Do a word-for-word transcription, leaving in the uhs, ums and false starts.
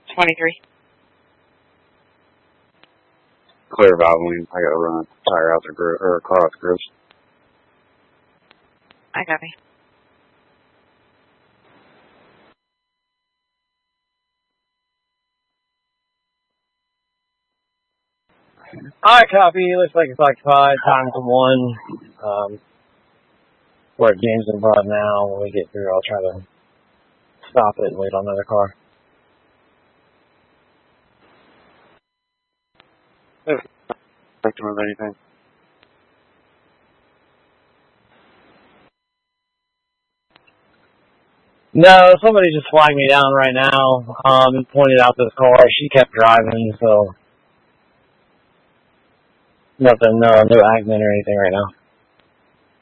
twenty-three. Clear Valvoline. I gotta run a tire out the grid, or a car out the grid. I copy. I copy. Looks like it's occupied. Time to one. Um, we're at James and Broad now. When we get through, I'll try to stop it and wait on another car. Like to move anything. No, somebody just flagged me down right now. Um, pointed out this car. She kept driving, so nothing, no, no accident or anything right now.